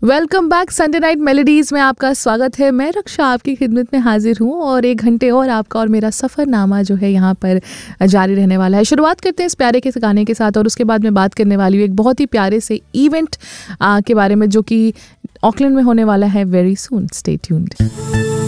Welcome back Sunday night melodies में आपका स्वागत है। मैं रक्षा आपकी खिदमत में हाजिर हूँ और 1 घंटे और आपका और मेरा सफ़रनामा जो है यहाँ पर जारी रहने वाला है। शुरुआत करते हैं इस प्यारे के गाने के साथ और उसके बाद मैं बात करने वाली हूँ एक बहुत ही प्यारे से इवेंट के बारे में जो कि ऑकलैंड में होने वाला है वेरी सून। Stay tuned.